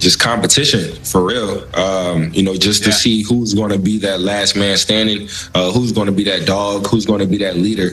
just competition for real. Just to see who's going to be that last man standing, who's going to be that dog, who's going to be that leader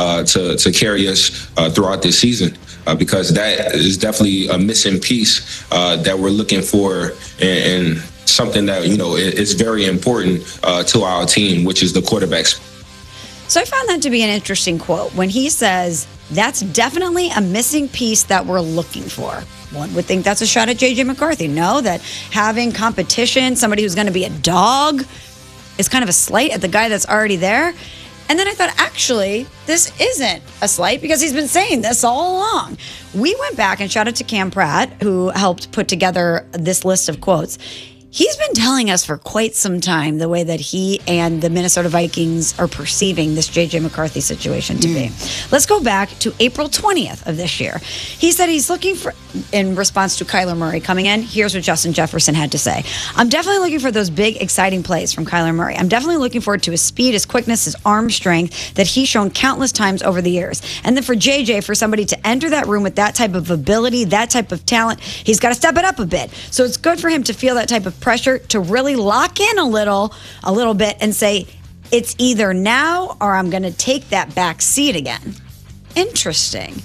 to carry us throughout this season. Because that is definitely a missing piece that we're looking for, and something that is very important to our team, which is the quarterbacks. So I found that to be an interesting quote when he says that's definitely a missing piece that we're looking for. One would think that's a shot at J.J. McCarthy. No, that having competition, somebody who's going to be a dog, is kind of a slight at the guy that's already there. And then I thought, actually, this isn't a slight because he's been saying this all along. We went back and shout out to Cam Pratt, who helped put together this list of quotes. He's been telling us for quite some time the way that he and the Minnesota Vikings are perceiving this J.J. McCarthy situation to be. Let's go back to April 20th of this year. He said he's looking for, in response to Kyler Murray coming in, here's what Justin Jefferson had to say. I'm definitely looking for those big, exciting plays from Kyler Murray. I'm definitely looking forward to his speed, his quickness, his arm strength that he's shown countless times over the years. And then for J.J., for somebody to enter that room with that type of ability, that type of talent, he's got to step it up a bit. So it's good for him to feel that type of pressure to really lock in a little bit and say, it's either now or I'm going to take that back seat again. Interesting.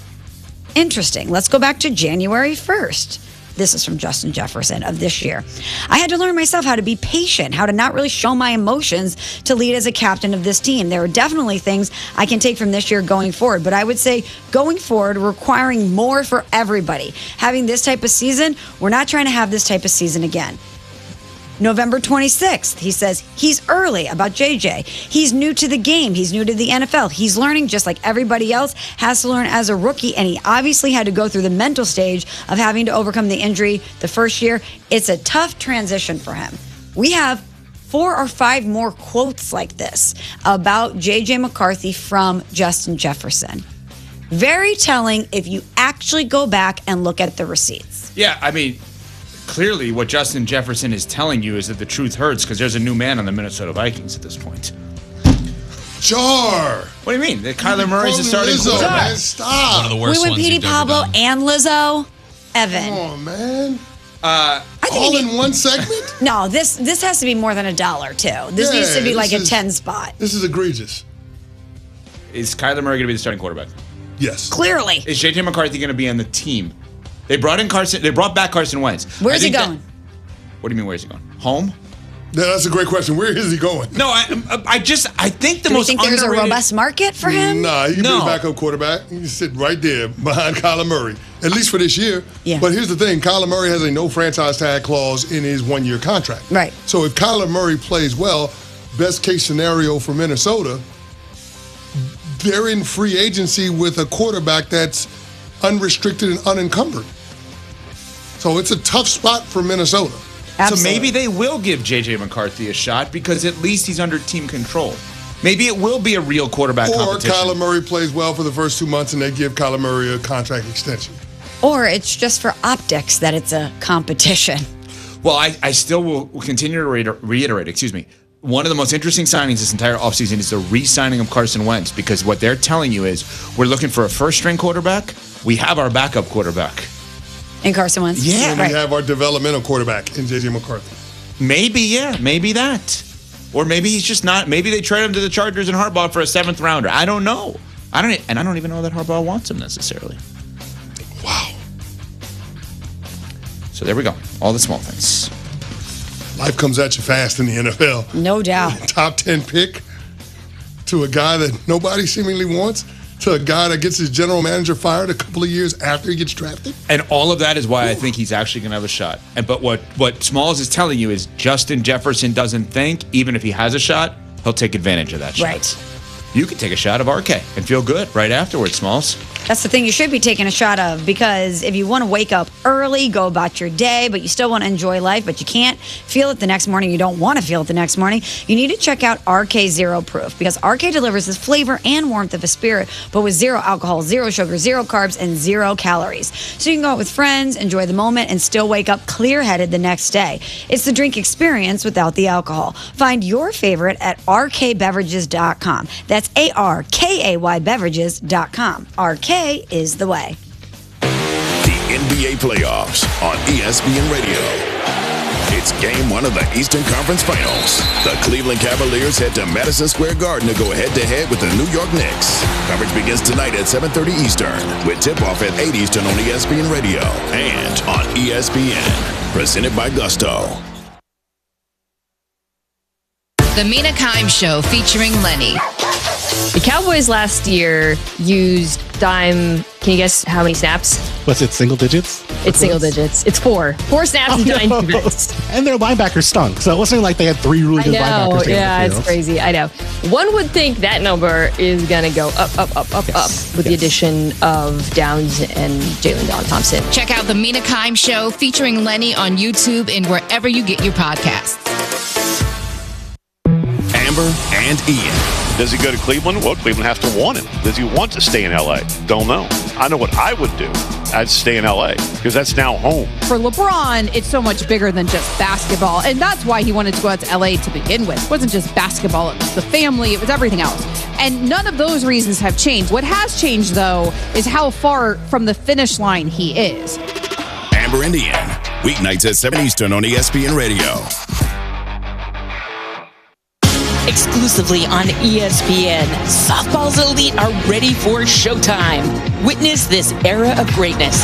Let's go back to January 1st. This is from Justin Jefferson of this year. I had to learn myself how to be patient, how to not really show my emotions to lead as a captain of this team. There are definitely things I can take from this year going forward, but I would say going forward, requiring more for everybody. Having this type of season, we're not trying to have this type of season again. November 26th, he says he's early about JJ. He's new to the game. He's new to the NFL. He's learning just like everybody else has to learn as a rookie, and he obviously had to go through the mental stage of having to overcome the injury the first year. It's a tough transition for him. We have 4 or 5 more quotes like this about J.J. McCarthy from Justin Jefferson. Very telling if you actually go back and look at the receipts. Yeah, I mean, clearly what Justin Jefferson is telling you is that the truth hurts because there's a new man on the Minnesota Vikings at this point. Jar. What do you mean? That Kyler Murray's the starting quarterback? Man, stop. One of the worst we went ones Petey you've ever Pablo done. and Lizzo. Evan. Come on, man. I think All in one segment? No, this has to be more than $1 too. This needs to be like a 10 spot. This is egregious. Is Kyler Murray going to be the starting quarterback? Yes. Clearly. Is J.J. McCarthy going to be on the team? They brought back Carson Wentz. Where's he going? What do you mean, where's he going? Home? Yeah, that's a great question. Where is he going? No, I think the Do you most think there's a underrated... robust market for him? Nah, he can be a backup quarterback. He can sit right there behind Kyler Murray, at least for this year. Yeah. But here's the thing. Kyler Murray has a no franchise tag clause in his one-year contract. Right. So if Kyler Murray plays well, best case scenario for Minnesota, they're in free agency with a quarterback that's unrestricted and unencumbered. So it's a tough spot for Minnesota. Absolutely. So maybe they will give J.J. McCarthy a shot because at least he's under team control. Maybe it will be a real quarterback competition. Or Kyler Murray plays well for the first 2 months and they give Kyler Murray a contract extension. Or it's just for optics that it's a competition. Well, I still will continue to reiterate, one of the most interesting signings this entire offseason is the re-signing of Carson Wentz, because what they're telling you is we're looking for a first-string quarterback. We have our backup quarterback. And Carson Wentz. Yeah. And we have our developmental quarterback in J.J. McCarthy. Maybe that. Or maybe he's just not. Maybe they trade him to the Chargers and Harbaugh for a 7th rounder. I don't know. I don't even know that Harbaugh wants him necessarily. Wow. So there we go. All the small things. Life comes at you fast in the NFL. No doubt. Top 10 pick to a guy that nobody seemingly wants, to a guy that gets his general manager fired a couple of years after he gets drafted. And all of that is why I think he's actually going to have a shot. But what Smalls is telling you is Justin Jefferson doesn't think, even if he has a shot, he'll take advantage of that shot. Right. You could take a shot of RK and feel good right afterwards, Smalls. That's the thing you should be taking a shot of, because if you want to wake up early, go about your day, but you still want to enjoy life, but you can't feel it the next morning, you don't want to feel it the next morning, you need to check out RK Zero Proof, because RK delivers this flavor and warmth of a spirit, but with 0 alcohol, 0 sugar, 0 carbs, and 0 calories. So you can go out with friends, enjoy the moment, and still wake up clear-headed the next day. It's the drink experience without the alcohol. Find your favorite at rkbeverages.com. That's ARKAY beverages.com. RK is the way. The NBA playoffs on ESPN Radio. It's game one of the Eastern Conference Finals. The Cleveland Cavaliers head to Madison Square Garden to go head-to-head with the New York Knicks. Coverage begins tonight at 7:30 Eastern, with tip-off at 8 Eastern on ESPN Radio and on ESPN. Presented by Gusto. The Mina Kimes Show featuring Lenny. The Cowboys last year used dime. Can you guess how many snaps? Was it single digits? It's single digits. It's 4. 4 snaps in dime defense. And their linebackers stunk. So it wasn't like they had 3 really good linebackers. Yeah, it's crazy. I know. One would think that number is going to go up with the addition of Downs and Jalen Don Thompson. Check out The Mina Kimes Show featuring Lenny on YouTube and wherever you get your podcasts. Amber and Ian. Does he go to Cleveland? Well, Cleveland has to want him. Does he want to stay in L.A.? Don't know. I know what I would do. I'd stay in L.A. because that's now home. For LeBron, it's so much bigger than just basketball. And that's why he wanted to go out to L.A. to begin with. It wasn't just basketball. It was the family. It was everything else. And none of those reasons have changed. What has changed, though, is how far from the finish line he is. Amber and Ian. Weeknights at 7 Eastern on ESPN Radio. Exclusively on ESPN, softball's elite are ready for showtime. Witness this era of greatness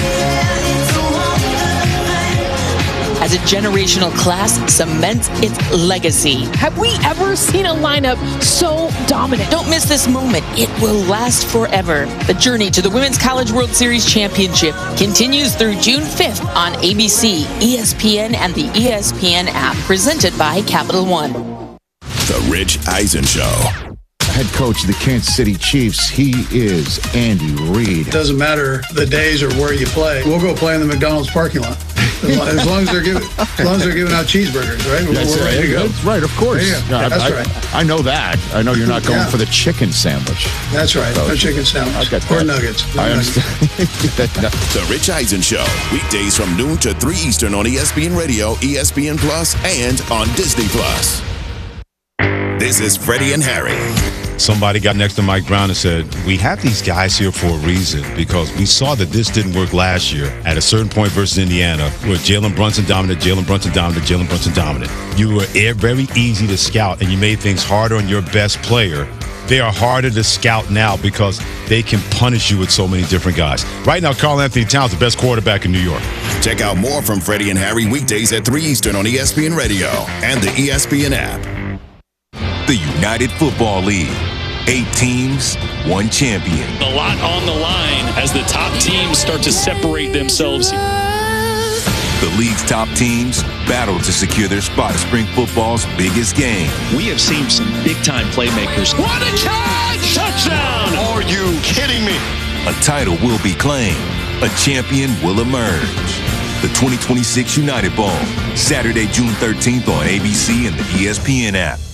as a generational class cements its legacy. Have we ever seen a lineup so dominant? Don't miss this moment. It will last forever. The journey to the Women's College World Series Championship continues through June 5th on ABC, ESPN, and the ESPN app, presented by Capital One. The Rich Eisen Show. Head coach of the Kansas City Chiefs, he is Andy Reid. It doesn't matter the days or where you play. We'll go play in the McDonald's parking lot. As long as they're giving out cheeseburgers, right? We're ready to go. That's right, of course. Yeah, that's right. I know that. I know you're not going for the chicken sandwich. That's right. No chicken sandwich. Or nuggets. I understand. The Rich Eisen Show. Weekdays from noon to 3 Eastern on ESPN Radio, ESPN Plus, and on Disney Plus. This is Freddie and Harry. Somebody got next to Mike Brown and said, we have these guys here for a reason because we saw that this didn't work last year at a certain point versus Indiana where Jalen Brunson dominant. You were very easy to scout and you made things harder on your best player. They are harder to scout now because they can punish you with so many different guys. Right now, Karl Anthony Towns, the best quarterback in New York. Check out more from Freddie and Harry weekdays at 3 Eastern on ESPN Radio and the ESPN app. The United Football League. 8 teams, 1 champion. A lot on the line as the top teams start to separate themselves. The league's top teams battle to secure their spot at spring football's biggest game. We have seen some big-time playmakers. What a catch! Touchdown! Are you kidding me? A title will be claimed. A champion will emerge. The 2026 United Bowl, Saturday, June 13th on ABC and the ESPN app.